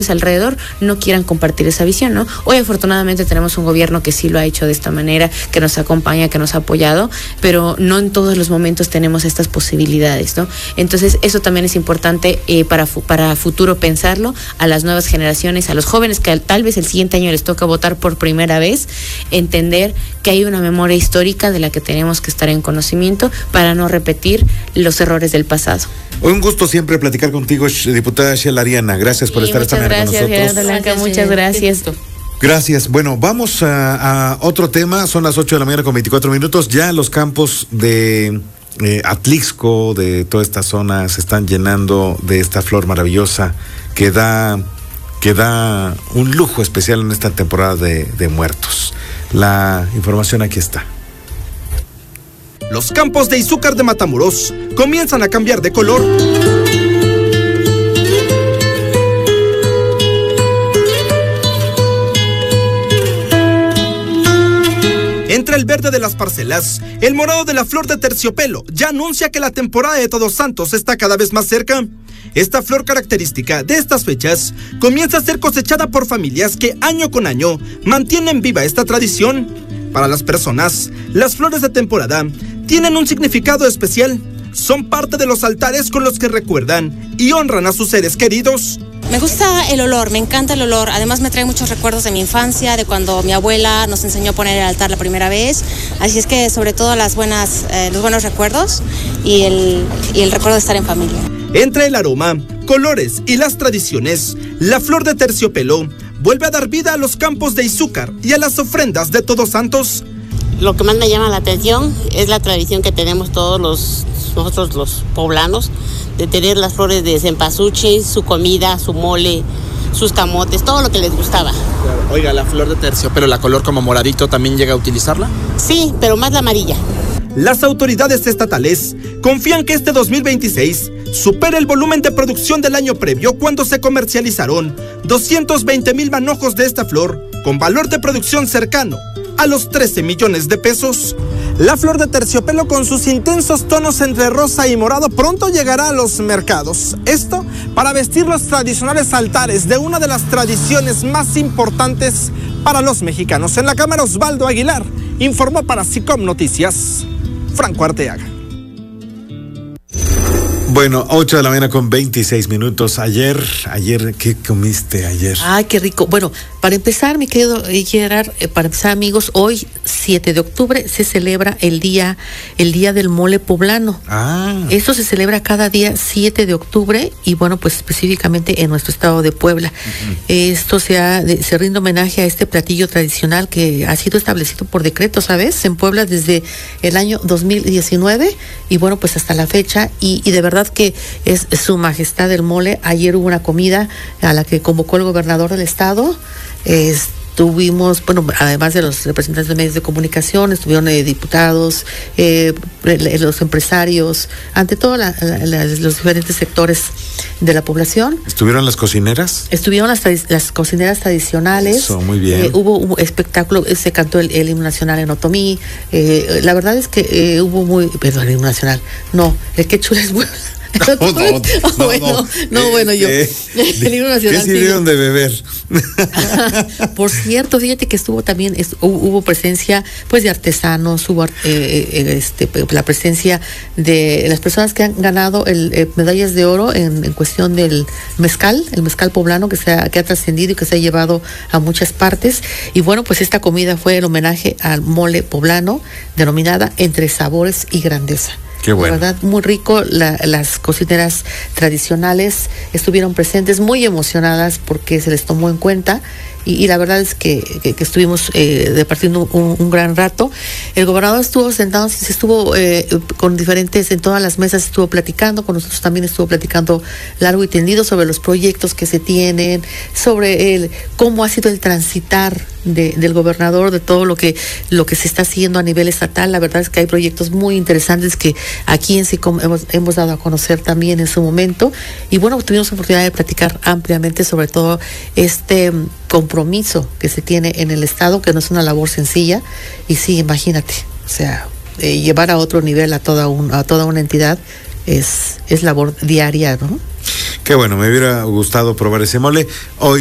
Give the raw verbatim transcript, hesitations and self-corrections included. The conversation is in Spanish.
alrededor no quieran compartir esa visión, ¿no? Hoy afortunadamente tenemos un gobierno que sí lo ha hecho de esta manera, que nos acompaña, que nos ha apoyado, pero no en todos los momentos tenemos estas posibilidades, ¿no? Entonces eso también es importante eh, para, para futuro pensarlo, a las nuevas generaciones, a los jóvenes que tal vez el siguiente año les toca votar por primera vez, entender que hay una memoria histórica de la que tenemos que estar en conocimiento para no repetir los errores del pasado. Un gusto siempre platicar contigo, diputada Shela Ariana. Gracias por sí, estar esta mañana con nosotros. Gerardo Blanca, muchas gracias. Gracias. Bueno, vamos a, a otro tema. Son las ocho de la mañana con veinticuatro minutos. Ya los campos de eh, Atlixco, de toda esta zona, se están llenando de esta flor maravillosa que da, que da un lujo especial en esta temporada de, de muertos. La información aquí está. Los campos de Izúcar de Matamoros comienzan a cambiar de color. Entre el verde de las parcelas, el morado de la flor de terciopelo ya anuncia que la temporada de Todos Santos está cada vez más cerca. Esta flor característica de estas fechas comienza a ser cosechada por familias que año con año mantienen viva esta tradición. Para las personas, las flores de temporada tienen un significado especial. Son parte de los altares con los que recuerdan y honran a sus seres queridos. Me gusta el olor, me encanta el olor. Además me trae muchos recuerdos de mi infancia, de cuando mi abuela nos enseñó a poner el altar la primera vez. Así es que sobre todo las buenas, eh, los buenos recuerdos y el, y el recuerdo de estar en familia. Entre el aroma, colores y las tradiciones, la flor de terciopelo vuelve a dar vida a los campos de Izúcar y a las ofrendas de Todos Santos. Lo que más me llama la atención es la tradición que tenemos todos los, nosotros los poblanos, de tener las flores de cempasúchil, su comida, su mole, sus camotes, todo lo que les gustaba. Claro. Oiga, la flor de terciopelo, la color como moradito, ¿también llega a utilizarla? Sí, pero más la amarilla. Las autoridades estatales confían que este dos mil veintiséis supere el volumen de producción del año previo, cuando se comercializaron doscientos veinte mil manojos de esta flor, con valor de producción cercano a los trece millones de pesos. La flor de terciopelo, con sus intensos tonos entre rosa y morado, pronto llegará a los mercados. Esto para vestir los tradicionales altares de una de las tradiciones más importantes para los mexicanos. En la cámara, Osvaldo Aguilar informó para SICOM Noticias, Franco Arteaga. Bueno, ocho de la mañana con veintiséis minutos. Ayer, ayer, ¿qué comiste ayer? Ay, qué rico. Bueno, para empezar, mi querido Gerard, eh, para empezar, amigos, hoy, siete de octubre, se celebra el día, el día del mole poblano. Ah. Eso se celebra cada día siete de octubre y, bueno, pues específicamente en nuestro estado de Puebla. Uh-huh. Esto se, ha, de, se rinde homenaje a este platillo tradicional que ha sido establecido por decreto, ¿sabes? En Puebla desde el año dos mil diecinueve y, bueno, pues hasta la fecha. Y, y de verdad que es su majestad el mole. Ayer hubo una comida a la que convocó el gobernador del estado. Estuvimos, bueno, además de los representantes de medios de comunicación, estuvieron eh, diputados, eh, los empresarios, ante todo la, la, la, los diferentes sectores de la población. ¿Estuvieron las cocineras? Estuvieron las, las cocineras tradicionales. Eso, muy bien. Eh, hubo un espectáculo, se cantó el, el himno nacional en otomí. Eh, la verdad es que eh, hubo muy, perdón, el himno nacional, no, el quechua es bueno. No, no, no, oh, bueno, no, no eh, bueno, yo. Eh, el himno nacional. ¿Qué sirvieron de beber? Por cierto, fíjate que estuvo también, es, hubo presencia pues de artesanos, hubo eh, este, la presencia de las personas que han ganado el, eh, medallas de oro en, en cuestión del mezcal, el mezcal poblano que, se ha, que ha trascendido y que se ha llevado a muchas partes. Y bueno, pues esta comida fue el homenaje al mole poblano, denominada Entre Sabores y Grandeza. Qué bueno. La verdad, muy rico. La, las cocineras tradicionales estuvieron presentes, muy emocionadas porque se les tomó en cuenta. Y, y la verdad es que, que, que estuvimos eh, departiendo un, un gran rato. El gobernador estuvo sentado, se estuvo eh, con diferentes, en todas las mesas estuvo platicando, con nosotros también estuvo platicando largo y tendido sobre los proyectos que se tienen, sobre el cómo ha sido el transitar de, del gobernador, de todo lo que lo que se está haciendo a nivel estatal. La verdad es que hay proyectos muy interesantes que aquí en SICOM hemos, hemos dado a conocer también en su momento. Y bueno, tuvimos la oportunidad de platicar ampliamente sobre todo este compromiso que se tiene en el estado, que no es una labor sencilla. Y sí, imagínate, o sea, eh, llevar a otro nivel a toda un, a toda una entidad es es labor diaria, ¿no? Qué bueno, me hubiera gustado probar ese mole. Hoy